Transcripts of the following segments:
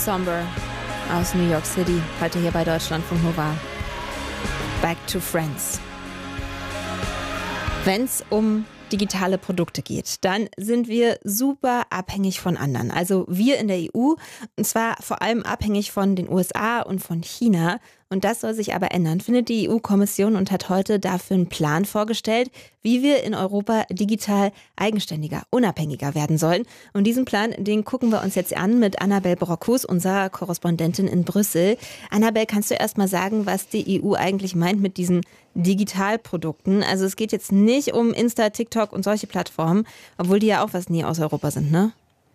Somber aus New York City, heute hier bei Deutschlandfunk Nova. Back to Friends. Wenn es um digitale Produkte geht, dann sind wir super abhängig von anderen. Also wir in der EU, und zwar vor allem abhängig von den USA und von China. Und das soll sich aber ändern, findet die EU-Kommission und hat heute dafür einen Plan vorgestellt, wie wir in Europa digital eigenständiger, unabhängiger werden sollen. Und diesen Plan, den gucken wir uns jetzt an mit Annabel Brockhus, unserer Korrespondentin in Brüssel. Annabel, kannst du erst mal sagen, was die EU eigentlich meint mit diesen Digitalprodukten? Also es geht jetzt nicht um Insta, TikTok und solche Plattformen, obwohl die ja auch was nie aus Europa sind, ne?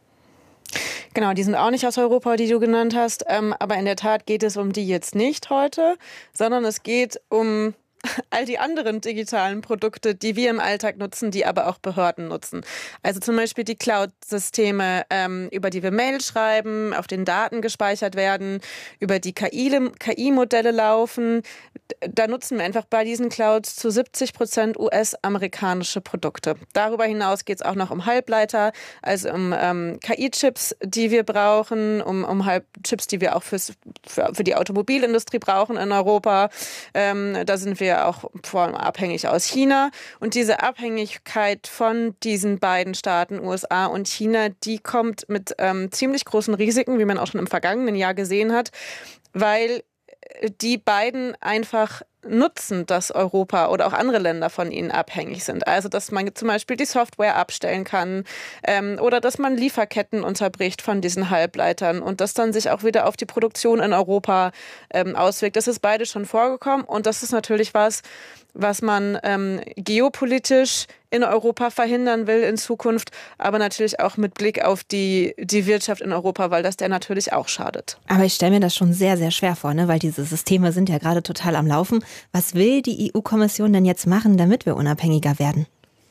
Genau, die sind auch nicht aus Europa, die du genannt hast. Aber in der Tat geht es um die jetzt nicht heute, sondern es geht um all die anderen digitalen Produkte, die wir im Alltag nutzen, die aber auch Behörden nutzen. Also zum Beispiel die Cloud-Systeme, über die wir Mails schreiben, auf denen Daten gespeichert werden, über die KI-Modelle laufen. Da nutzen wir einfach bei diesen Clouds zu 70% US-amerikanische Produkte. Darüber hinaus geht es auch noch um Halbleiter, also um KI-Chips, die wir brauchen, um Chips, die wir auch für die Automobilindustrie brauchen in Europa. Da sind wir auch vor allem abhängig aus China. Und diese Abhängigkeit von diesen beiden Staaten, USA und China, die kommt mit ziemlich großen Risiken, wie man auch schon im vergangenen Jahr gesehen hat, weil die beiden einfach nutzen, dass Europa oder auch andere Länder von ihnen abhängig sind. Also, dass man zum Beispiel die Software abstellen kann oder dass man Lieferketten unterbricht von diesen Halbleitern und das dann sich auch wieder auf die Produktion in Europa auswirkt. Das ist beides schon vorgekommen und das ist natürlich was man geopolitisch in Europa verhindern will in Zukunft, aber natürlich auch mit Blick auf die Wirtschaft in Europa, weil das der natürlich auch schadet. Aber ich stelle mir das schon sehr, sehr schwer vor, ne? Weil diese Systeme sind ja gerade total am Laufen. Was will die EU-Kommission denn jetzt machen, damit wir unabhängiger werden?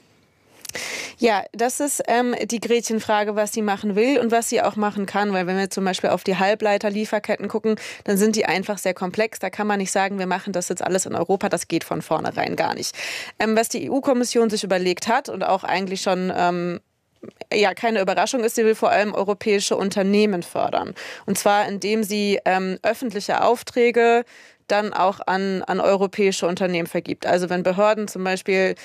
Ja, das ist die Gretchenfrage, was sie machen will und was sie auch machen kann. Weil wenn wir zum Beispiel auf die Halbleiter-Lieferketten gucken, dann sind die einfach sehr komplex. Da kann man nicht sagen, wir machen das jetzt alles in Europa. Das geht von vornherein gar nicht. Was die EU-Kommission sich überlegt hat und auch eigentlich schon keine Überraschung ist, sie will vor allem europäische Unternehmen fördern. Und zwar, indem sie öffentliche Aufträge dann auch an europäische Unternehmen vergibt. Also wenn Behörden zum Beispiel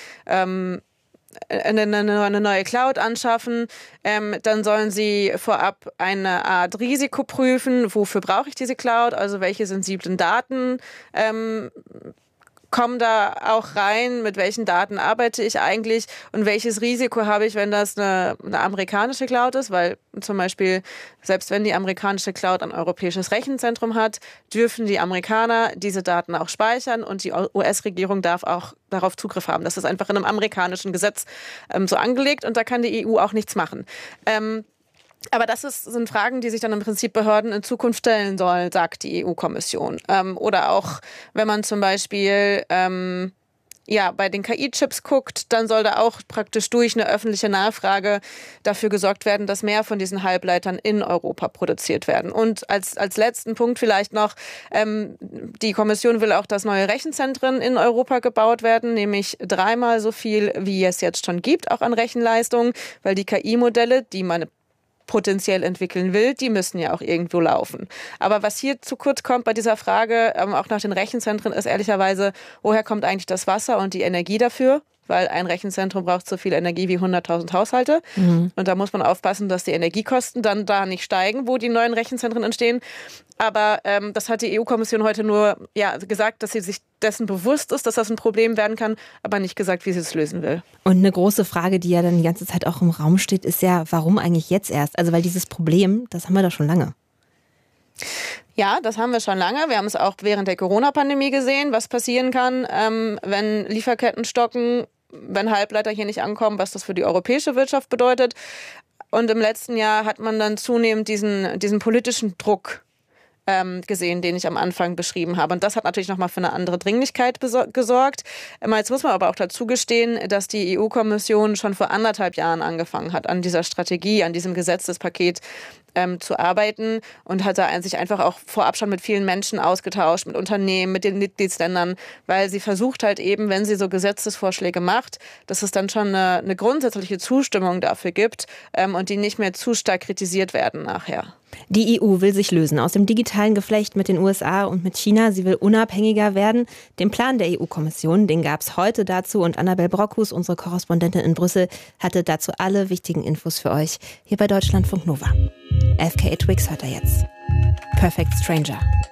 eine neue Cloud anschaffen, dann sollen sie vorab eine Art Risiko prüfen. Wofür brauche ich diese Cloud? Also welche sensiblen Daten kommen da auch rein, mit welchen Daten arbeite ich eigentlich und welches Risiko habe ich, wenn das eine amerikanische Cloud ist, weil zum Beispiel, selbst wenn die amerikanische Cloud ein europäisches Rechenzentrum hat, dürfen die Amerikaner diese Daten auch speichern und die US-Regierung darf auch darauf Zugriff haben. Das ist einfach in einem amerikanischen Gesetz so angelegt und da kann die EU auch nichts machen. Aber sind Fragen, die sich dann im Prinzip Behörden in Zukunft stellen sollen, sagt die EU-Kommission. Oder auch, wenn man zum Beispiel bei den KI-Chips guckt, dann soll da auch praktisch durch eine öffentliche Nachfrage dafür gesorgt werden, dass mehr von diesen Halbleitern in Europa produziert werden. Und als letzten Punkt vielleicht noch, die Kommission will auch, dass neue Rechenzentren in Europa gebaut werden, nämlich 3-mal so viel, wie es jetzt schon gibt, auch an Rechenleistung, weil die KI-Modelle, die man potenziell entwickeln will, die müssen ja auch irgendwo laufen. Aber was hier zu kurz kommt bei dieser Frage, auch nach den Rechenzentren, ist ehrlicherweise, woher kommt eigentlich das Wasser und die Energie dafür? Weil ein Rechenzentrum braucht so viel Energie wie 100.000 Haushalte. Mhm. Und da muss man aufpassen, dass die Energiekosten dann da nicht steigen, wo die neuen Rechenzentren entstehen. Aber das hat die EU-Kommission heute nur gesagt, dass sie sich dessen bewusst ist, dass das ein Problem werden kann, aber nicht gesagt, wie sie es lösen will. Und eine große Frage, die ja dann die ganze Zeit auch im Raum steht, ist ja, warum eigentlich jetzt erst? Also weil dieses Problem, das haben wir doch schon lange. Ja, das haben wir schon lange. Wir haben es auch während der Corona-Pandemie gesehen, was passieren kann, wenn Lieferketten stocken, wenn Halbleiter hier nicht ankommen, was das für die europäische Wirtschaft bedeutet. Und im letzten Jahr hat man dann zunehmend diesen politischen Druck gesehen, den ich am Anfang beschrieben habe. Und das hat natürlich nochmal für eine andere Dringlichkeit gesorgt. Jetzt muss man aber auch dazu gestehen, dass die EU-Kommission schon vor 1,5 Jahren angefangen hat, an dieser Strategie, an diesem Gesetzespaket zu arbeiten und hat da sich einfach auch vorab schon mit vielen Menschen ausgetauscht, mit Unternehmen, mit den Mitgliedsländern, weil sie versucht halt eben, wenn sie so Gesetzesvorschläge macht, dass es dann schon eine grundsätzliche Zustimmung dafür gibt und die nicht mehr zu stark kritisiert werden nachher. Die EU will sich lösen aus dem digitalen Geflecht mit den USA und mit China. Sie will unabhängiger werden. Den Plan der EU-Kommission, den gab es heute dazu. Und Annabel Brockhus, unsere Korrespondentin in Brüssel, hatte dazu alle wichtigen Infos für euch hier bei Deutschlandfunk Nova. FKA Twigs hört er jetzt. Perfect Stranger.